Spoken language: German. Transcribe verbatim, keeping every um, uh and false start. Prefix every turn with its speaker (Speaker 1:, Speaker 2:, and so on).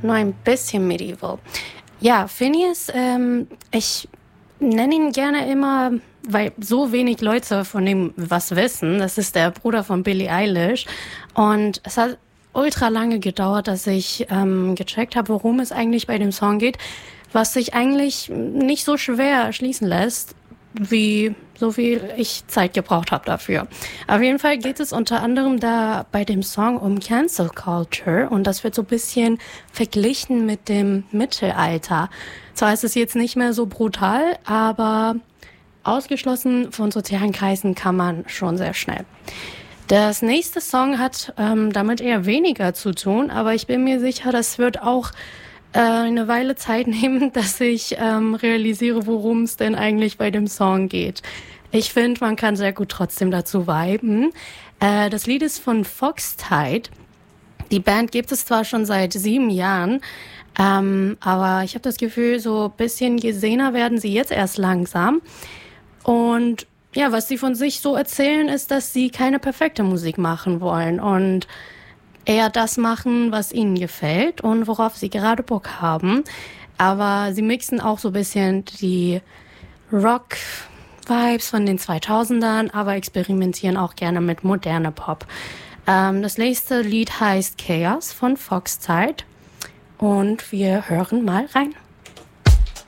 Speaker 1: nur ein bisschen Medieval. Ja, Phineas, ähm, ich nenne ihn gerne immer, weil so wenig Leute von ihm was wissen. Das ist der Bruder von Billie Eilish. Und es hat ultra lange gedauert, dass ich ähm, gecheckt habe, worum es eigentlich bei dem Song geht, was sich eigentlich nicht so schwer erschließen lässt, wie so viel ich Zeit gebraucht habe dafür. Auf jeden Fall geht es unter anderem da bei dem Song um Cancel Culture und das wird so ein bisschen verglichen mit dem Mittelalter. Zwar ist es jetzt nicht mehr so brutal, aber ausgeschlossen von sozialen Kreisen kann man schon sehr schnell. Das nächste Song hat ähm, damit eher weniger zu tun, aber ich bin mir sicher, das wird auch äh, eine Weile Zeit nehmen, dass ich ähm, realisiere, worum es denn eigentlich bei dem Song geht. Ich finde, man kann sehr gut trotzdem dazu viben. Äh, das Lied ist von Foxtide. Die Band gibt es zwar schon seit sieben Jahren, ähm, aber ich habe das Gefühl, so ein bisschen gesehener werden sie jetzt erst langsam. Und ja, was sie von sich so erzählen, ist, dass sie keine perfekte Musik machen wollen und eher das machen, was ihnen gefällt und worauf sie gerade Bock haben. Aber sie mixen auch so ein bisschen die Rock-Vibes von den zweitausendern, aber experimentieren auch gerne mit moderner Pop. Ähm, das nächste Lied heißt Chaos von Foxtide und wir hören mal rein.